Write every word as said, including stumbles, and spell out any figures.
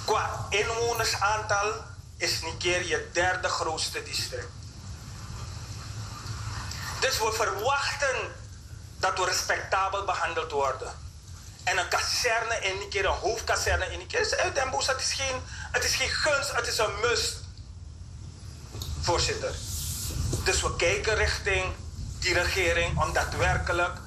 Qua inwonersaantal is Niger je derde grootste district. Dus we verwachten dat we respectabel behandeld worden. En een kazerne in Niger, een hoofdkazerne in Niger, uit Den Bosch, het is geen, het is geen gunst, het is een must. Voorzitter. Dus we kijken richting die regering om daadwerkelijk